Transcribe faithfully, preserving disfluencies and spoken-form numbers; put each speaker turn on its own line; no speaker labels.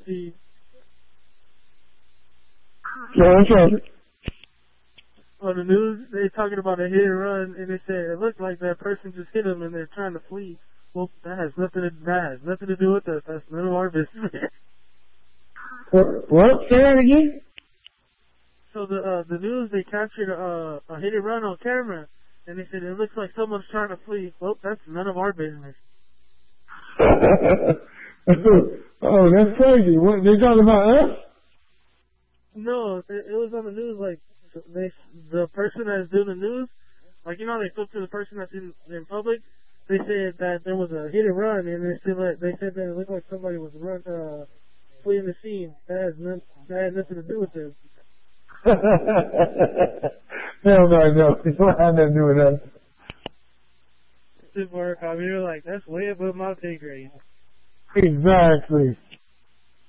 see.
Yeah, what's up?
On the news, they're talking about a hit and run, and they said it looked like that person just hit them and they're trying to flee. Well, that has nothing to that has nothing to do with us. That's none of our business.
What? Say that again?
So the uh, the news, they captured a, a hit and run on camera, and they said it looks like someone's trying to flee. Well, that's none of our business.
Oh, that's crazy. What, they talking about us?
No, it, it was on the news. Like they, the person that's doing the news, like you know, they spoke to the person that's in in public. They said that there was a hit and run, and they said that they said that it looked like somebody was run uh, fleeing the scene. That has no, that had nothing to do with this.
Hell no, no. It don't have nothing to do with us.
Super, I mean, you're like, that's way above my pay grade.
Exactly.